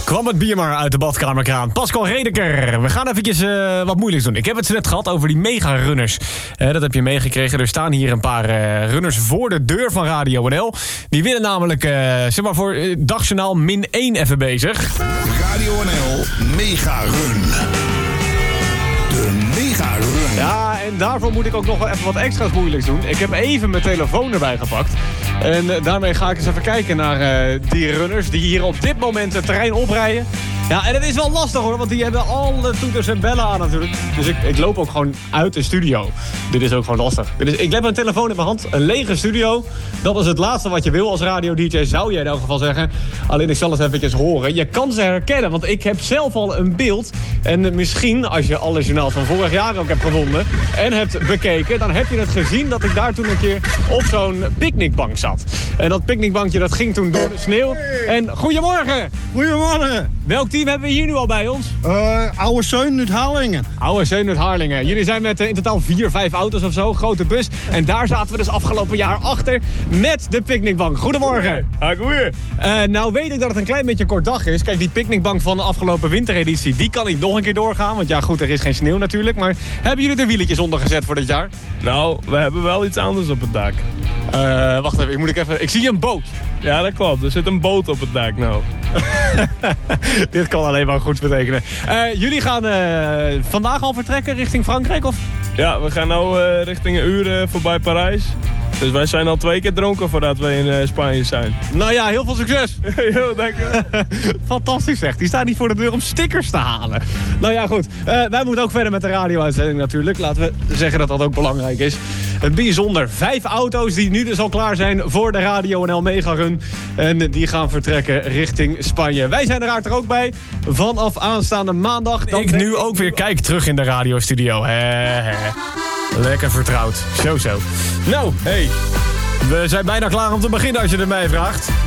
Kwam het bier maar uit de badkamerkraan. Pascal Redeker, we gaan eventjes wat moeilijks doen. Ik heb het zo net gehad over die mega-runners. Dat heb je meegekregen. Er staan hier een paar runners voor de deur van Radio NL. Die willen namelijk, zeg maar voor Dagjournaal -1 even bezig. Radio NL Mega-run. De Mega-run. Ja, en daarvoor moet ik ook nog wel even wat extra's moeilijks doen. Ik heb even mijn telefoon erbij gepakt. En daarmee ga ik eens even kijken naar die runners die hier op dit moment het terrein oprijden. Ja, en het is wel lastig hoor, want die hebben alle toeters en bellen aan natuurlijk. Dus ik loop ook gewoon uit de studio. Dit is ook gewoon lastig. Ik heb mijn telefoon in mijn hand, een lege studio. Dat is het laatste wat je wil als radio-dj, zou jij in elk geval zeggen. Alleen ik zal het eventjes horen. Je kan ze herkennen, want ik heb zelf al een beeld. En misschien, als je alle journaals van vorig jaar ook hebt gevonden en hebt bekeken, dan heb je het gezien dat ik daar toen een keer op zo'n picknickbank zat. En dat picknickbankje dat ging toen door de sneeuw. En goedemorgen! Goedemorgen. Welk team hebben we hier nu al bij ons? Oude Zeun uit Harlingen. Oude Zeun uit Harlingen. Jullie zijn met in totaal 4-5 auto's of zo, grote bus. En daar zaten we dus afgelopen jaar achter met de picknickbank. Goedemorgen. Goeie. Nou weet ik dat het een klein beetje een kort dag is. Kijk, die picknickbank van de afgelopen wintereditie, die kan niet nog een keer doorgaan. Want ja goed, er is geen sneeuw natuurlijk. Maar hebben jullie er wieletjes onder gezet voor dit jaar? Nou, we hebben wel iets anders op het dak. Wacht even, ik zie een boot. Ja, dat klopt. Er zit een boot op het dak nou. Dit kan alleen maar goed betekenen. Jullie gaan vandaag al vertrekken richting Frankrijk? Of? Ja, we gaan nou richting een uur voorbij Parijs. Dus wij zijn al 2 keer dronken voordat we in Spanje zijn. Nou ja, heel veel succes. Yo, dank je. Fantastisch zeg. Die staan niet voor de deur om stickers te halen. Nou ja, goed. Wij moeten ook verder met de radio-uitzending natuurlijk. Laten we zeggen dat dat ook belangrijk is. Bijzonder. 5 auto's die nu dus al klaar zijn voor de Radio NL Mega-run. En die gaan vertrekken richting Spanje. Wij zijn er ook bij vanaf aanstaande maandag. Ik nu ook weer kijk terug in de radiostudio. Lekker vertrouwd. Zo. Nou, hey. We zijn bijna klaar om te beginnen als je het mij vraagt.